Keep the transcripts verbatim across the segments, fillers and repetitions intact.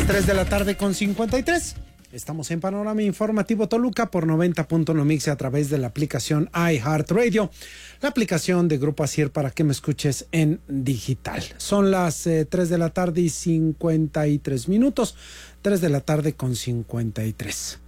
tres de la tarde con cincuenta y tres. Estamos en Panorama Informativo Toluca por noventa punto uno Mix a través de la aplicación iHeartRadio, la aplicación de Grupo Asier para que me escuches en digital. Son las eh, tres de la tarde y cincuenta y tres minutos, tres de la tarde con cincuenta y tres.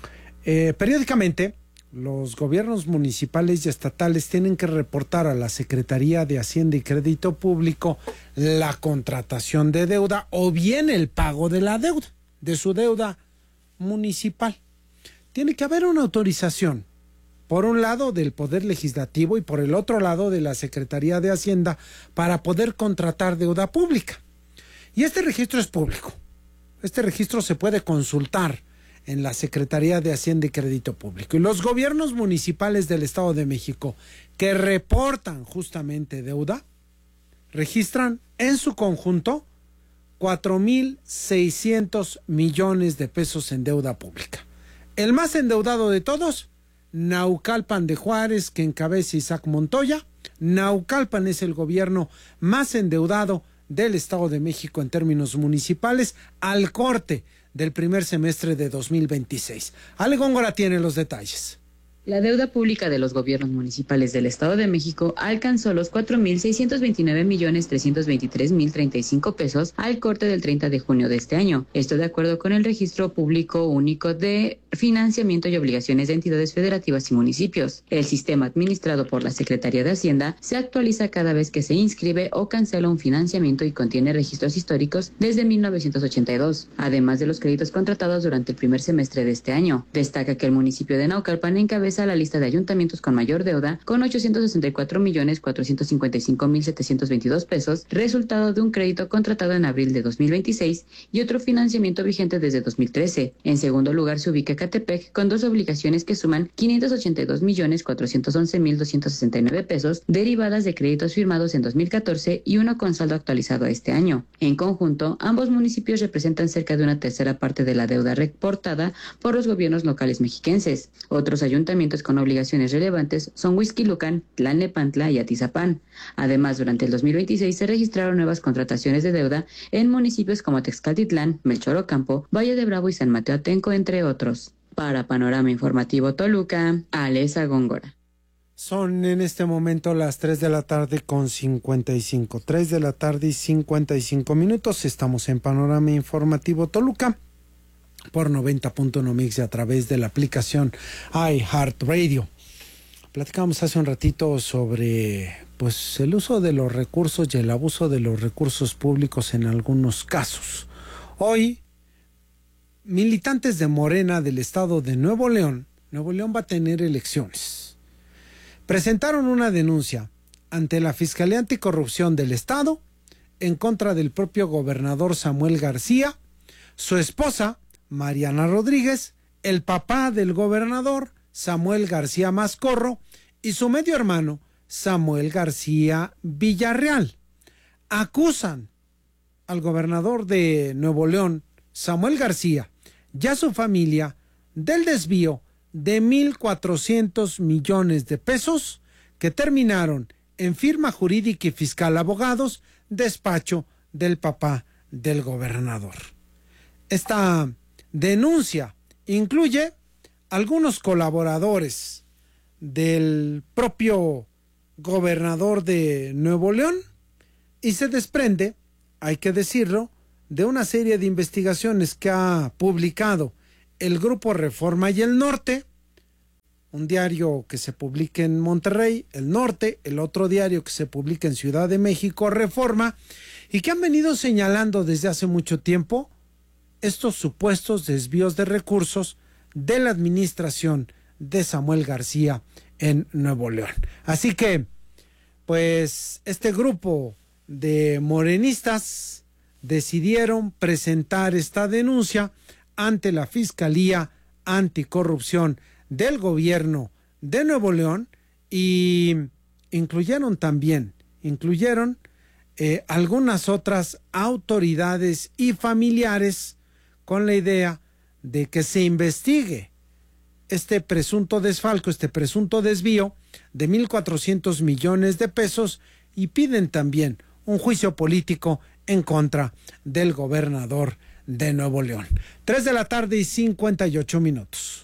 Eh, periódicamente, los gobiernos municipales y estatales tienen que reportar a la Secretaría de Hacienda y Crédito Público la contratación de deuda o bien el pago de la deuda, de su deuda municipal. Tiene que haber una autorización, por un lado del Poder Legislativo y por el otro lado de la Secretaría de Hacienda para poder contratar deuda pública. Y este registro es público. Este registro se puede consultar en la Secretaría de Hacienda y Crédito Público. Y los gobiernos municipales del Estado de México que reportan justamente deuda, registran en su conjunto cuatro mil seiscientos millones de pesos en deuda pública. El más endeudado de todos, Naucalpan de Juárez, que encabeza Isaac Montoya. Naucalpan es el gobierno más endeudado del Estado de México en términos municipales al corte del primer semestre de dos mil veintiséis. Ale Góngora tiene los detalles. La deuda pública de los gobiernos municipales del Estado de México alcanzó los cuatro mil seiscientos veintinueve millones trescientos veintitrés mil treinta y cinco pesos al corte del treinta de junio de este año. Esto de acuerdo con el Registro Público Único de Financiamiento y Obligaciones de Entidades Federativas y Municipios. El sistema administrado por la Secretaría de Hacienda se actualiza cada vez que se inscribe o cancela un financiamiento y contiene registros históricos desde mil novecientos ochenta y dos, además de los créditos contratados durante el primer semestre de este año. Destaca que el municipio de Naucalpan encabeza a la lista de ayuntamientos con mayor deuda con ochocientos sesenta y cuatro millones cuatrocientos cincuenta y cinco mil setecientos veintidós pesos, resultado de un crédito contratado en abril de dos mil veintiséis y otro financiamiento vigente desde dos mil trece. En segundo lugar se ubica Catepec con dos obligaciones que suman quinientos ochenta y dos millones cuatrocientos once mil doscientos sesenta y nueve pesos derivadas de créditos firmados en dos mil catorce y uno con saldo actualizado este año. En conjunto, ambos municipios representan cerca de una tercera parte de la deuda reportada por los gobiernos locales mexiquenses. Otros ayuntamientos con obligaciones relevantes son Huixquilucan, Tlalnepantla y Atizapán. Además, durante el dos mil veintiséis se registraron nuevas contrataciones de deuda en municipios como Texcaltitlán, Melchor Ocampo, Valle de Bravo y San Mateo Atenco, entre otros. Para Panorama Informativo Toluca, Alesa Góngora. Son en este momento las tres de la tarde con cincuenta y cinco. tres de la tarde y cincuenta y cinco minutos. Estamos en Panorama Informativo Toluca por noventa punto uno Mix a través de la aplicación iHeartRadio. Platicamos hace un ratito sobre pues el uso de los recursos y el abuso de los recursos públicos en algunos casos. Hoy, militantes de Morena del estado de Nuevo León, Nuevo León va a tener elecciones, presentaron una denuncia ante la Fiscalía Anticorrupción del estado en contra del propio gobernador Samuel García, su esposa Mariana Rodríguez, el papá del gobernador Samuel García Mascorro y su medio hermano Samuel García Villarreal. Acusan al gobernador de Nuevo León, Samuel García, y a su familia del desvío de mil cuatrocientos millones de pesos que terminaron en firma jurídica y fiscal abogados, despacho del papá del gobernador. Esta denuncia incluye algunos colaboradores del propio gobernador de Nuevo León y se desprende, hay que decirlo, de una serie de investigaciones que ha publicado el Grupo Reforma y El Norte, un diario que se publica en Monterrey, El Norte, el otro diario que se publica en Ciudad de México, Reforma, y que han venido señalando desde hace mucho tiempo estos supuestos desvíos de recursos de la administración de Samuel García en Nuevo León. Así que, pues, este grupo de morenistas decidieron presentar esta denuncia ante la Fiscalía Anticorrupción del Gobierno de Nuevo León y incluyeron también, incluyeron eh, algunas otras autoridades y familiares con la idea de que se investigue este presunto desfalco, este presunto desvío de mil cuatrocientos millones de pesos y piden también un juicio político en contra del gobernador de Nuevo León. Tres de la tarde y cincuenta y ocho minutos.